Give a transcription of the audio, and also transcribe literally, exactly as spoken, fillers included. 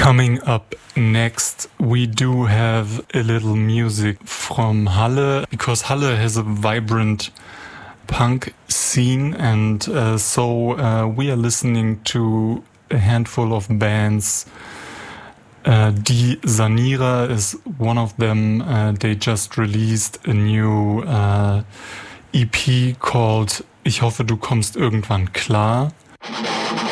Coming up next, we do have a little music from Halle, because Halle has a vibrant punk scene, and uh, so uh, we are listening to a handful of bands. Uh, Die Sanierer is one of them. Uh, they just released a new uh, E P called Ich hoffe, du kommst irgendwann klar.